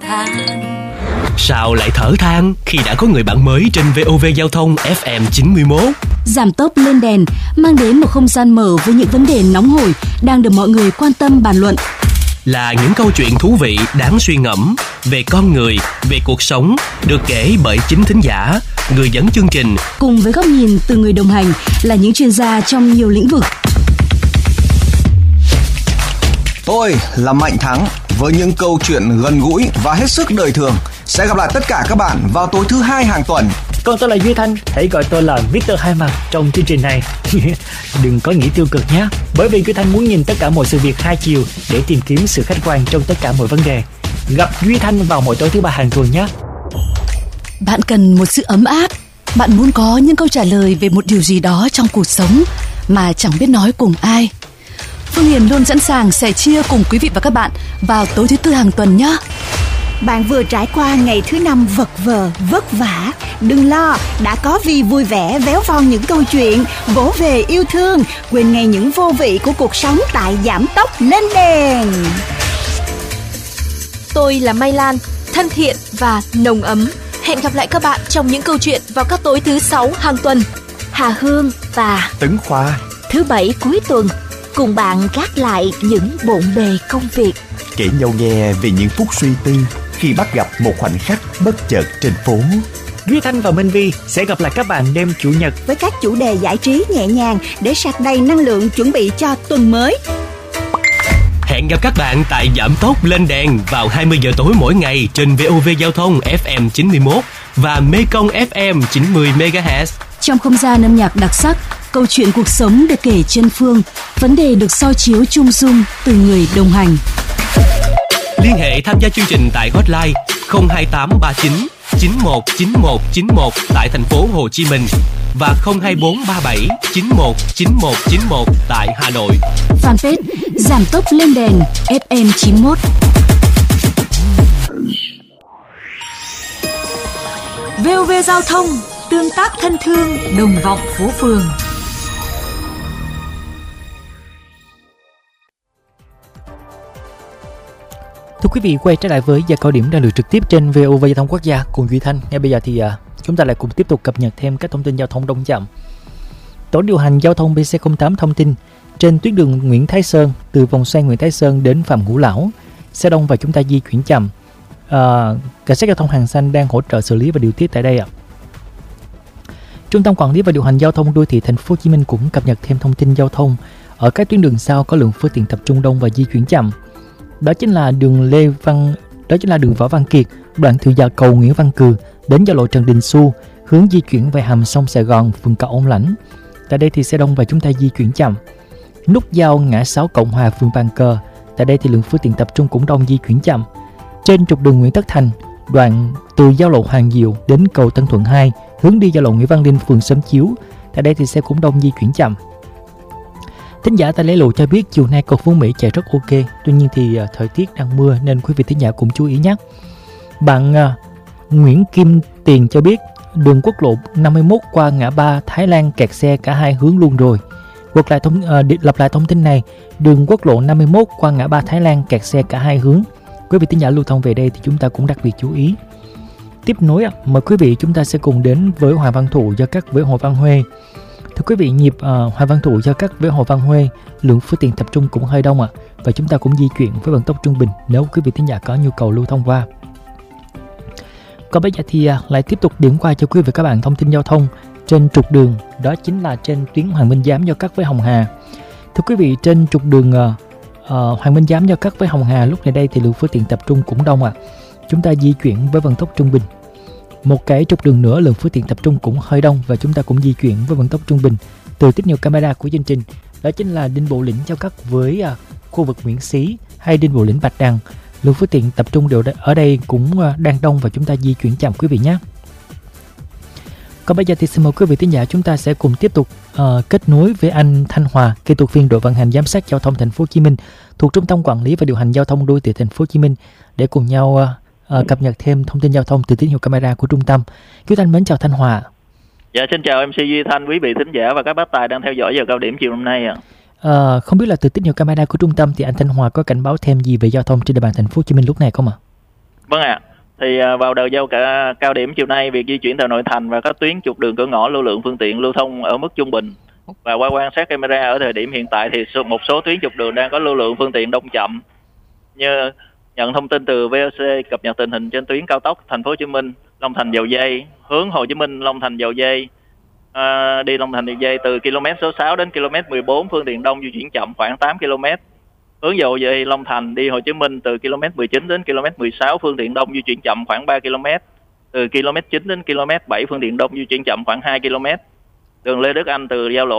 than. Sao lại thở than khi đã có người bạn mới trên VOV Giao thông FM 91? Giảm tốc lên đèn mang đến một không gian mở với những vấn đề nóng hổi đang được mọi người quan tâm bàn luận. Là những câu chuyện thú vị đáng suy ngẫm về con người, về cuộc sống được kể bởi chính thính giả, người dẫn chương trình. Cùng với góc nhìn từ người đồng hành là những chuyên gia trong nhiều lĩnh vực. Tôi là Mạnh Thắng với những câu chuyện gần gũi và hết sức đời thường. Sẽ gặp lại tất cả các bạn vào tối thứ Hai hàng tuần. Còn tôi là Duy Thanh, hãy gọi tôi là Mr. Hai Mặt trong chương trình này. Đừng có nghĩ tiêu cực nhé, bởi vì Duy Thanh muốn nhìn tất cả mọi sự việc hai chiều để tìm kiếm sự khách quan trong tất cả mọi vấn đề. Gặp Duy Thanh vào mỗi tối thứ Ba hàng tuần nhé. Bạn cần một sự ấm áp, bạn muốn có những câu trả lời về một điều gì đó trong cuộc sống mà chẳng biết nói cùng ai. Phương Hiền luôn sẵn sàng sẻ chia cùng quý vị và các bạn vào tối thứ Tư hàng tuần nhé. Bạn vừa trải qua ngày thứ Năm vật vờ, vất vả. Đừng lo, đã có Vi vui vẻ véo von những câu chuyện, vỗ về yêu thương, quên ngay những vô vị của cuộc sống tại Giảm tốc lên đèn. Tôi là Mai Lan, thân thiện và nồng ấm. Hẹn gặp lại các bạn trong những câu chuyện vào các tối thứ Sáu hàng tuần. Hà Hương và Tấn Khoa thứ Bảy cuối tuần cùng bạn gác lại những bộn bề công việc, kể nhau nghe về những phút suy tư khi bắt gặp một khoảnh khắc bất chợt trên phố. Duy Thanh và Minh Vi sẽ gặp lại các bạn đêm Chủ nhật với các chủ đề giải trí nhẹ nhàng để sạc đầy năng lượng chuẩn bị cho tuần mới. Hẹn gặp các bạn tại Giảm tốc lên đèn vào 20 giờ tối mỗi ngày trên VOV Giao thông FM 91 và Mekong FM 90 MHz. Trong không gian âm nhạc đặc sắc, câu chuyện cuộc sống được kể trên phương, vấn đề được soi chiếu chung dung từ người đồng hành. Liên hệ tham gia chương trình tại hotline 02839 919191 tại thành phố Hồ Chí Minh và 02437 919191 tại Hà Nội. Fanpage Giảm tốc lên đèn FM 91. VOV Giao thông, tương tác thân thương, đồng vọng phố phường. Thưa quý vị, quay trở lại với giờ cao điểm đang được trực tiếp trên VOV Giao thông Quốc gia cùng Duy Thanh. Ngay bây giờ thì chúng ta lại cùng tiếp tục cập nhật thêm các thông tin giao thông đông chậm. Tổ điều hành giao thông BC08 thông tin trên tuyến đường Nguyễn Thái Sơn từ vòng xoay Nguyễn Thái Sơn đến Phạm Ngũ Lão xe đông và chúng ta di chuyển chậm. Cảnh sát giao thông Hàng Xanh đang hỗ trợ xử lý và điều tiết tại đây ạ. Trung tâm quản lý và điều hành giao thông đô thị Thành phố Hồ Chí Minh cũng cập nhật thêm thông tin giao thông ở các tuyến đường sau có lượng phương tiện tập trung đông và di chuyển chậm. Đó chính là đường Võ Văn Kiệt, đoạn từ Gia Cầu Nguyễn Văn Cừ đến giao lộ Trần Đình Xu, hướng di chuyển về hầm sông Sài Gòn, phường Cầu Ông Lãnh. Tại đây thì xe đông và chúng ta di chuyển chậm. Nút giao ngã 6 Cộng Hòa, phường Bàn Cờ. Tại đây thì lượng phương tiện tập trung cũng đông, di chuyển chậm. Trên trục đường Nguyễn Tất Thành, đoạn từ giao lộ Hoàng Diệu đến cầu Tân Thuận 2, hướng đi giao lộ Nguyễn Văn Linh, phường Xóm Chiếu. Tại đây thì xe cũng đông, di chuyển chậm. Thính giả tại Lễ Lộ cho biết chiều nay cầu Phú Mỹ chạy rất ok, tuy nhiên thì thời tiết đang mưa nên quý vị thính giả cũng chú ý nhé. Bạn Nguyễn Kim Tiền cho biết đường quốc lộ 51 qua ngã ba Thái Lan kẹt xe cả hai hướng luôn rồi. Lặp lại thông tin này, đường quốc lộ 51 qua ngã ba Thái Lan kẹt xe cả hai hướng. Quý vị thính giả lưu thông về đây thì chúng ta cũng đặc biệt chú ý. Tiếp nối mời quý vị chúng ta sẽ cùng đến với Hoàng Văn Thụ giao cắt với Hồ Văn Huê. Thưa quý vị, nhịp Hoàng Văn Thụ giao cắt với Hồ Văn Huê, lượng phương tiện tập trung cũng hơi đông và chúng ta cũng di chuyển với vận tốc trung bình nếu quý vị thính giả có nhu cầu lưu thông qua. Còn bây giờ thì lại tiếp tục điểm qua cho quý vị các bạn thông tin giao thông trên trục đường, đó chính là trên tuyến Hoàng Minh Giám giao cắt với Hồng Hà. Thưa quý vị, trên trục đường Hoàng Minh Giám giao cắt với Hồng Hà lúc này đây thì lượng phương tiện tập trung cũng đông chúng ta di chuyển với vận tốc trung bình. Một cái trục đường nữa lượng phương tiện tập trung cũng hơi đông và chúng ta cũng di chuyển với vận tốc trung bình. Từ tín hiệu camera của chương trình, đó chính là Đinh Bộ Lĩnh giao cắt với khu vực Nguyễn Xí hay Đinh Bộ Lĩnh Bạch Đằng. Lượng phương tiện tập trung đều ở đây cũng đang đông và chúng ta di chuyển chậm quý vị nhé. Còn bây giờ thì xin mời quý vị thính giả chúng ta sẽ cùng tiếp tục kết nối với anh Thanh Hòa, kỹ thuật viên đội vận hành giám sát giao thông Thành phố Hồ Chí Minh thuộc Trung tâm Quản lý và điều hành giao thông đô thị Thành phố Hồ Chí Minh để cùng nhau cập nhật thêm thông tin giao thông từ tín hiệu camera của trung tâm. Quý Thanh mến chào Thanh Hòa. Dạ xin chào MC Duy Thanh, quý vị thính giả và các bác tài đang theo dõi giờ cao điểm chiều hôm nay Không biết là từ tín hiệu camera của trung tâm thì anh Thanh Hòa có cảnh báo thêm gì về giao thông trên địa bàn Thành phố Hồ Chí Minh lúc này không ạ? Vâng ạ. Thì vào đợt giao cao điểm chiều nay, việc di chuyển vào nội thành và các tuyến trục đường cửa ngõ lưu lượng phương tiện lưu thông ở mức trung bình. Và qua quan sát camera ở thời điểm hiện tại thì một số tuyến trục đường đang có lưu lượng phương tiện đông chậm. Như nhận thông tin từ VOC cập nhật tình hình trên tuyến cao tốc Thành phố Hồ Chí Minh Long Thành Dầu Giây hướng Hồ Chí Minh Long Thành Dầu Giây, đi Long Thành Dầu Giây từ km số 6 đến km 14 phương tiện đông di chuyển chậm khoảng 8 km. Hướng Dầu Giây Long Thành đi Hồ Chí Minh từ km 19 đến km 16 phương tiện đông di chuyển chậm khoảng 3 km. Từ km 9 đến km 7 phương tiện đông di chuyển chậm khoảng 2 km. Đường Lê Đức Anh từ giao lộ